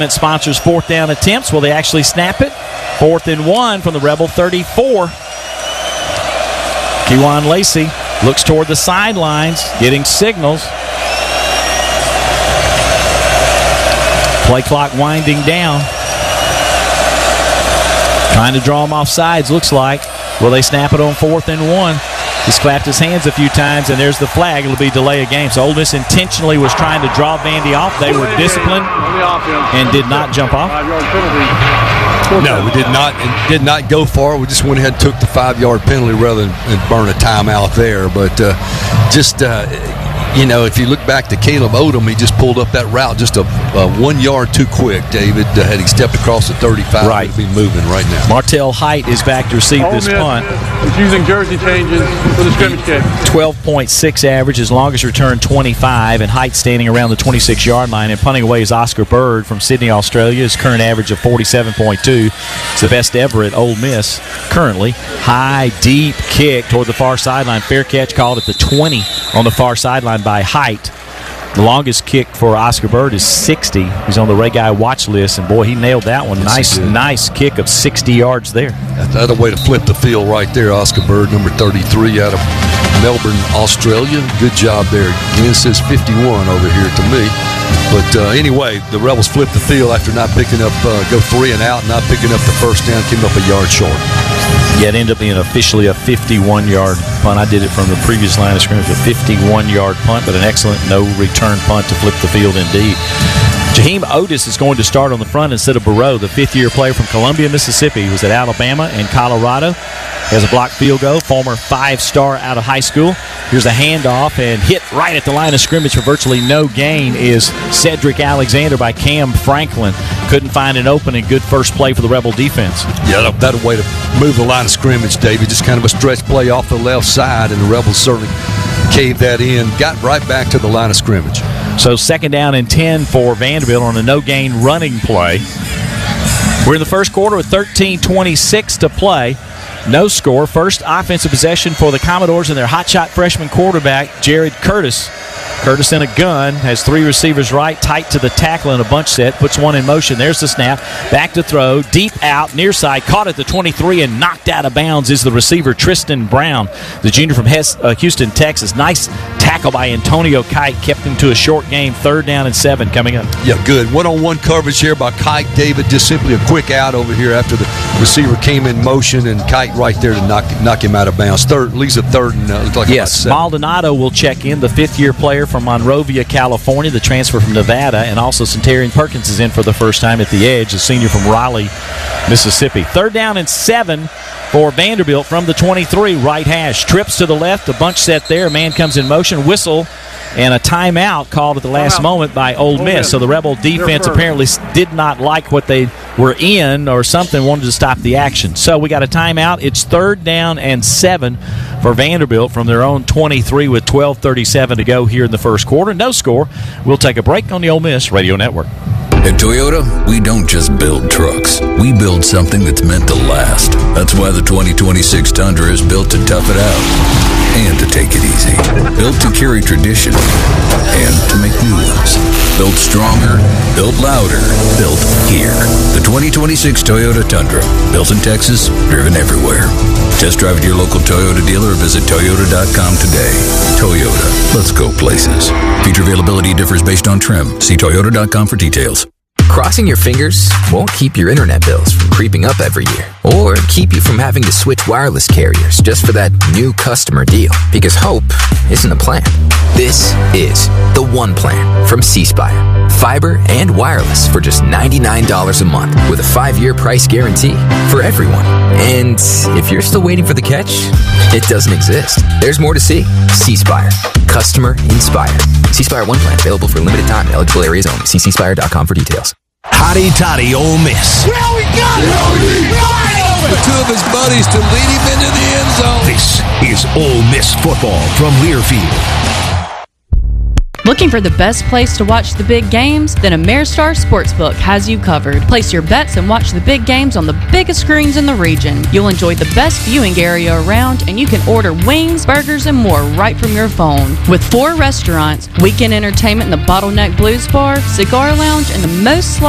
Sponsors fourth down attempts. Will they actually snap it? 4th and 1 from the Rebel 34. Kewan Lacey looks toward the sidelines, getting signals. Play clock winding down. Trying to draw him off sides, looks like. Will they snap it on 4th and 1? He's clapped his hands a few times, and there's the flag. It'll be delay of game. So Ole Miss intentionally was trying to draw Vandy off. They were disciplined and did not jump off. No, we did not go far. We just went ahead and took the 5-yard penalty rather than burn a timeout there. But if you look back to Caleb Odom, he just pulled up that route just a 1 yard too quick, David. Had he stepped across the 35, right, he'd be moving right now. Martell Height is back to receive this punt. He's using jersey changes for the scrimmage kick. 12.6 average, his longest return 25, and Height standing around the 26-yard line. And punting away is Oscar Bird from Sydney, Australia. His current average of 47.2. It's the best ever at Ole Miss currently. High, deep kick toward the far sideline. Fair catch called at the 20 on the far sideline by Height. The longest kick for Oscar Bird is 60. He's on the Ray Guy watch list, and boy, he nailed that one. Nice kick of 60 yards there. That's a way to flip the field right there. Oscar Bird, number 33 out of Melbourne, Australia. Good job there. Again, it says 51 over here to me. But anyway, the Rebels flipped the field after not picking up, go 3 and out, not picking up the first down, came up a yard short. Yeah, it ended up being officially a 51-yard punt. I did it from the previous line of scrimmage, a 51-yard punt, but an excellent no-return punt to flip the field indeed. Jaheim Otis is going to start on the front instead of Burrow, the 5th-year player from Columbia, Mississippi. He was at Alabama and Colorado. Has a blocked field goal, former 5-star out of high school. Here's a handoff, and hit right at the line of scrimmage for virtually no gain is Cedric Alexander by Cam Franklin. Couldn't find an opening. Good first play for the Rebel defense. Yeah, that a way to move the line of scrimmage, David. Just kind of a stretch play off the left side, and the Rebels certainly caved that in. Got right back to the line of scrimmage. So 2nd down and 10 for Vanderbilt on a no-gain running play. We're in the first quarter with 13:26 to play. No score. First offensive possession for the Commodores and their hotshot freshman quarterback, Jared Curtis. Curtis in a gun, has 3 receivers right, tight to the tackle in a bunch set, puts one in motion. There's the snap. Back to throw, deep out, near side, caught at the 23 and knocked out of bounds is the receiver, Tristan Brown, the junior from Houston, Texas. Nice tackle by Antonio Kite, kept him to a short game. 3rd down and 7 coming up. Yeah, good. One-on-one coverage here by Kite, David. Just simply a quick out over here after the receiver came in motion, and Kite right there to knock him out of bounds. At least a 3rd and looks like yes, Maldonado will check in, the 5th-year player from Monrovia, California, the transfer from Nevada, and also Centurion Perkins is in for the first time at the edge, the senior from Raleigh, Mississippi. 3rd down and 7 for Vanderbilt from the 23, right hash. Trips to the left, a bunch set there, a man comes in motion, whistle, and a timeout called at the last moment by Ole Miss. So the Rebel defense apparently did not like what they were in or something, wanted to stop the action. So we got a timeout. It's 3rd down and 7 for Vanderbilt from their own 23 with 12:37 to go here in the first quarter. No score. We'll take a break on the Ole Miss Radio Network. At Toyota, we don't just build trucks. We build something that's meant to last. That's why the 2026 Tundra is built to tough it out and to take it easy. Built to carry tradition and to make new ones. Built stronger, built louder, built here. The 2026 Toyota Tundra. Built in Texas, driven everywhere. Test drive at your local Toyota dealer or visit Toyota.com today. Toyota, let's go places. Feature availability differs based on trim. See Toyota.com for details. Crossing your fingers won't keep your internet bills from creeping up every year or keep you from having to switch wireless carriers just for that new customer deal, because hope isn't a plan. This is the One Plan from C Spire. Fiber and wireless for just $99 a month with a 5-year price guarantee for everyone. And if you're still waiting for the catch, it doesn't exist. There's more to see. C Spire. Customer inspired. C Spire One Plan available for a limited time in eligible areas only. See cspire.com for details. Hotty toddy Ole Miss. Well, we got it! For 2 of his buddies to lead him into the end zone. This is Ole Miss football from Learfield. Looking for the best place to watch the big games? Then Ameristar Sportsbook has you covered. Place your bets and watch the big games on the biggest screens in the region. You'll enjoy the best viewing area around, and you can order wings, burgers, and more right from your phone. With 4 restaurants, weekend entertainment in the Bottleneck Blues Bar, Cigar Lounge, and the most